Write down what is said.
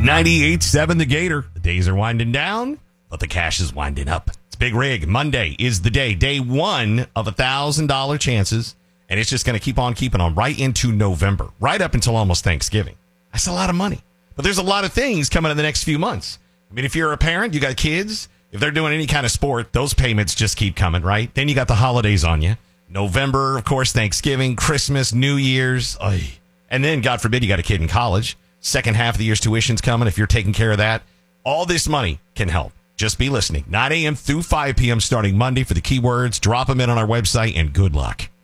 98.7 The Gator. The days are winding down, but the cash is winding up. It's Big Rig. Monday is the day one of $1,000 chances, and it's just going to keep on keeping on right into November, right up until almost Thanksgiving. That's a lot of money. But there's a lot of things coming in the next few months. I mean, if you're a parent, you got kids, if they're doing any kind of sport, those payments just keep coming, right? Then you got the holidays on you. November, of course, Thanksgiving, Christmas, New Year's. Oy. And then, God forbid, you got a kid in college. Second half of the year's tuition's coming. If you're taking care of that, all this money can help. Just be listening. 9 a.m. through 5 p.m. starting Monday for the keywords. Drop them in on our website, and good luck.